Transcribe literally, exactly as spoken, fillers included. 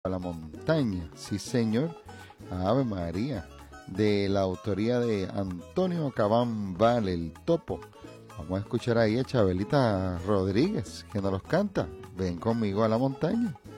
A la montaña, sí señor, Ave María, de la autoría de Antonio Cabán Vale, el Topo. Vamos a escuchar ahí a Chabelita Rodríguez, que nos los canta. Ven conmigo a la montaña.